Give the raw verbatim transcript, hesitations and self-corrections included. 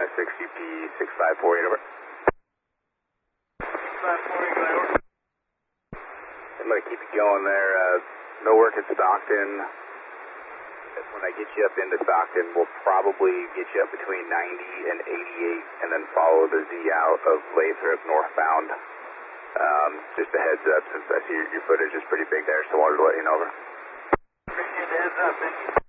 five six U P six five four eight, over. six five four eight, over. I'm going to keep it going there. Uh, no work at Stockton. When I get you up into Stockton, we'll probably get you up between ninety and eighty-eight, and then follow the Z out of Lathrop northbound. Um, just a heads up, since I see your, your footage is pretty big there, so I wanted to let you know. Over. Appreciate the heads up, man.